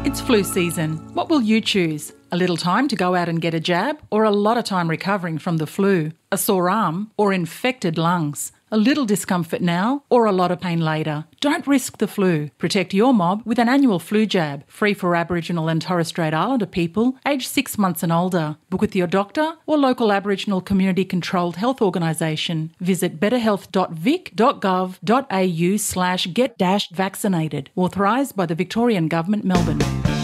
It's flu season. What will you choose? A little time to go out and get a jab, or a lot of time recovering from the flu? A sore arm or infected lungs? A little discomfort now or a lot of pain later? Don't risk the flu. Protect your mob with an annual flu jab, free for Aboriginal and Torres Strait Islander people aged 6 months and older. Book with your doctor or local Aboriginal community-controlled health organisation. Visit betterhealth.vic.gov.au/get-vaccinated. Authorised by the Victorian Government, Melbourne.